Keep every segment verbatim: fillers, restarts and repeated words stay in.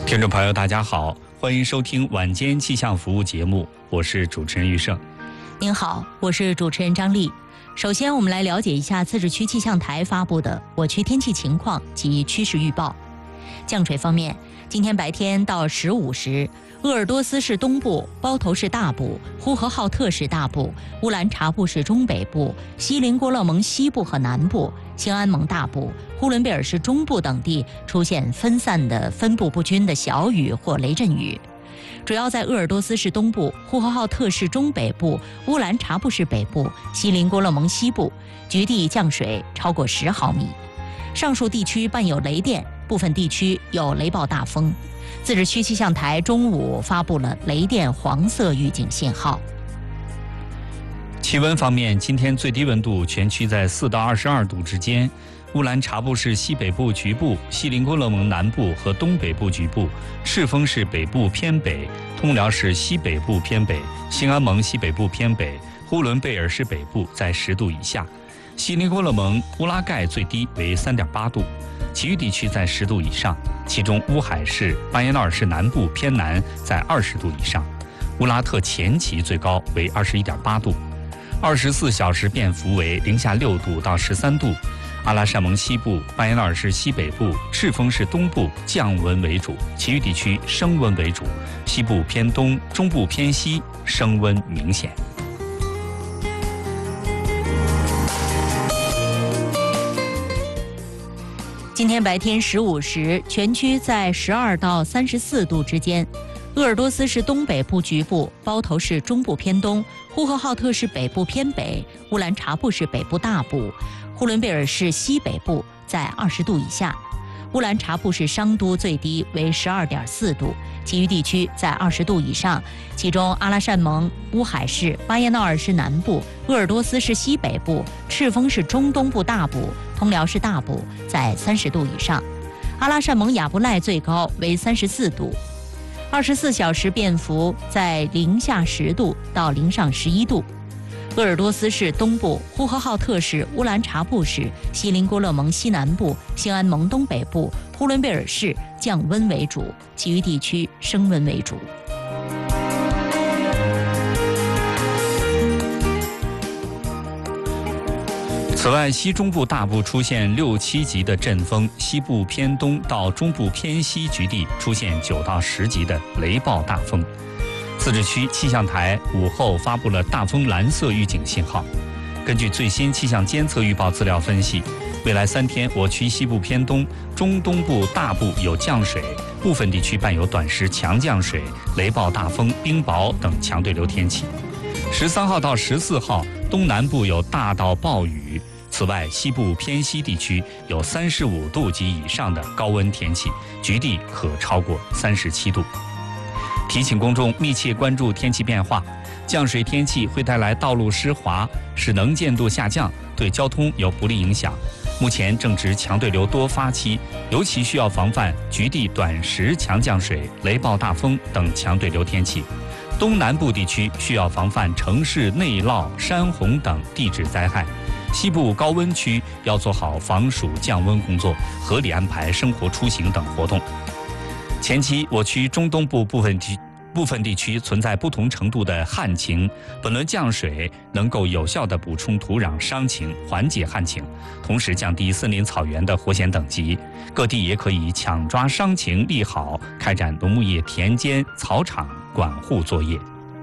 听众朋友大家好，欢迎收听晚间气象服务节目，我是主持人玉胜。 您好，我是主持人张丽。首先我们来了解一下自治区气象台发布的我区天气情况及趋势预报。降水方面，今天白天到十五时，鄂尔多斯市东部、包头市大部、呼和浩特市大部、乌兰察布市中北部、锡林郭勒盟西部和南部、兴安盟大部、呼伦贝尔市中部等地出现分散的分布不均的小雨或雷阵雨，主要在鄂尔多斯市东部、呼和浩特市中北部、乌兰察布市北部、锡林郭勒盟西部，局地降水超过十毫米。上述地区伴有雷电，部分地区有雷暴大风。自治区气象台中午发布了雷电黄色预警信号。 气温方面，今天最低温度全区在四到二十二度之间。乌兰察布市西北部局部、锡林郭勒盟南部和东北部局部，赤峰市北部偏北、通辽市西北部偏北、兴安盟西北部偏北、呼伦贝尔市北部在十度以下。锡林郭勒盟乌拉盖最低为三点八度，其余地区在十度以上，其中乌海市、巴彦淖尔市南部偏南在二十度以上，乌拉特前旗最高为二十一点八度，二十四小时变幅为零下六度到十三度。阿拉善盟西部、巴彦淖尔市西北部、赤峰市东部降温为主，其余地区升温为主，西部偏东、中部偏西升温明显。 今天白天十五时，全区在十二到三十四度之间。鄂尔多斯市东北部局部、包头市中部偏东、呼和浩特市北部偏北、乌兰察布市北部大部、呼伦贝尔市西北部在二十度以下。乌兰察布市商都最低为十二点四度，其余地区在二十度以上，其中阿拉善盟、乌海市、巴彦淖尔市南部、鄂尔多斯市西北部、赤峰市中东部大部、通辽市大部在三十度以上。阿拉善盟雅布赖最高为三十四度，二十四小时变幅在零下十度到零上十一度。鄂尔多斯市东部、呼和浩特市、乌兰察布市、锡林郭勒盟西南部、兴安盟东北部、呼伦贝尔市降温为主，其余地区升温为主。 此外，西中部大部出现六七级的阵风，西部偏东到中部偏西局地出现九到十级的雷暴大风。自治区气象台午后发布了大风蓝色预警信号。根据最新气象监测预报资料分析，未来三天我区西部偏东、中东部大部有降水，部分地区伴有短时强降水、雷暴大风、冰雹等强对流天气。十三号到十四号，东南部有大到暴雨。此外，西部偏西地区有三十五度及以上的高温天气，局地可超过三十七度。提醒公众密切关注天气变化，降水天气会带来道路湿滑，使能见度下降，对交通有不利影响。目前正值强对流多发期，尤其需要防范局地短时强降水、雷暴大风等强对流天气。东南部地区需要防范城市内涝、山洪等地质灾害。西部高温区要做好防暑降温工作，合理安排生活出行等活动。前期我区中东部部分地部分地区存在不同程度的旱情，本轮降水能够有效地补充土壤伤情，缓解旱情，同时降低森林草原的火险等级。各地也可以抢抓伤情利好，开展农牧业田间、草场管护作业。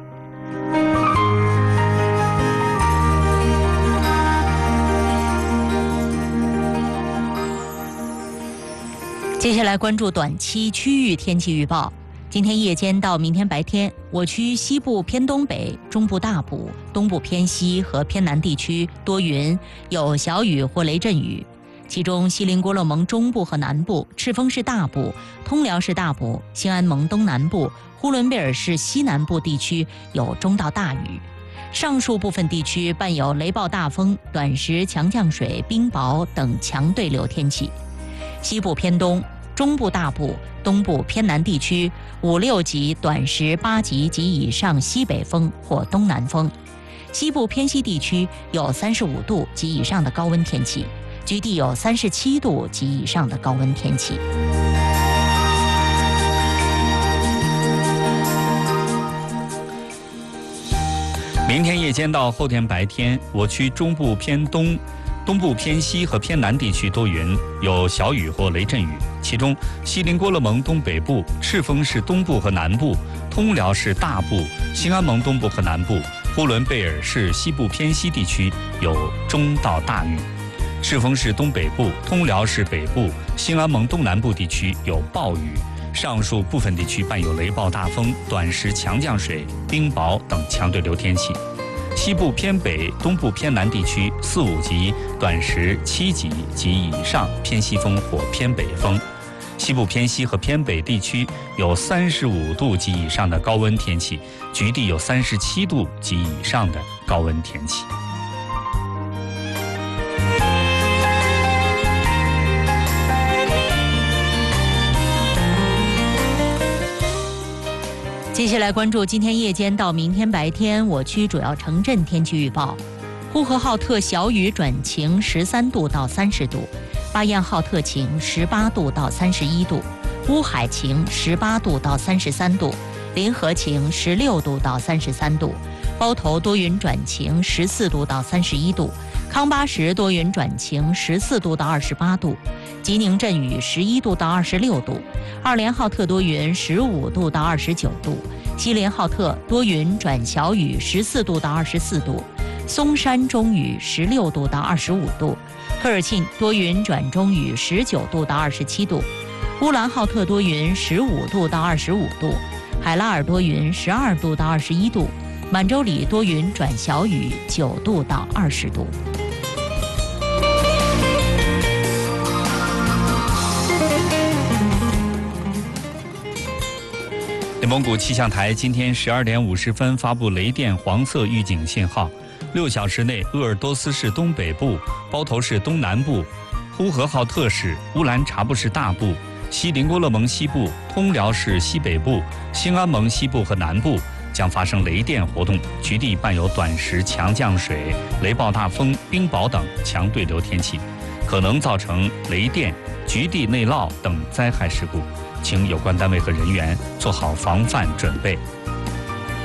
接下来关注短期区域天气预报。今天夜间到明天白天，我区西部偏东北、中部大部、东部偏西和偏南地区多云，有小雨或雷阵雨。其中锡林郭勒盟中部和南部、赤峰市大部、通辽市大部、兴安盟东南部、呼伦贝尔市西南部地区有中到大雨。上述部分地区伴有雷暴大风、短时强降水、冰雹等强对流天气。西部偏东、中部大部、东部偏南地区五六级短时八级及以上西北风或东南风。西部偏西地区有三十五度及以上的高温天气，局地有三十七度及以上的高温天气。 明天夜间到后天白天，我区中部偏东、东部偏西和偏南地区多云，有小雨或雷阵雨。其中，锡林郭勒盟东北部、赤峰市东部和南部、通辽市大部、兴安盟东部和南部、呼伦贝尔市西部偏西地区有中到大雨。赤峰市东北部、通辽市北部、兴安盟东南部地区有暴雨。上述部分地区伴有雷暴大风、短时强降水、冰雹等强对流天气。西部偏北、东部偏南地区四五级，短时七级及以上偏西风或偏北风。西部偏西和偏北地区有三十五度及以上的高温天气，局地有三十七度及以上的高温天气。 接下来关注今天夜间到明天白天我区主要城镇天气预报。呼和浩特小雨转晴，十三度到三十度；巴彦浩特晴，十八度到三十一度；乌海晴，十八度到三十三度；临河晴，十六度到三十三度；包头多云转晴，十四度到三十一度；康巴什多云转晴，十四度到二十八度；吉宁阵雨，十一度到二十六度；二连浩特多云，十五度到二十九度；锡连浩特多云转小雨，十四度到二十四度；松山中雨，十六度到二十五度；科尔沁多云转中雨，十九度到二十七度；乌兰浩特多云，十五度到二十五度；海拉尔多云，十二度到二十一度；满洲里多云转小雨，九度到二十度。 内蒙古气象台今天十二点五十分发布雷电黄色预警信号，六小时内鄂尔多斯市东北部、包头市东南部、呼和浩特市、乌兰察布市大部、锡林郭勒盟西部、通辽市西北部、兴安盟西部和南部将发生雷电活动，局地伴有短时强降水、雷暴大风、冰雹等强对流天气，可能造成雷电、局地内涝等灾害事故，请有关单位和人员做好防范准备。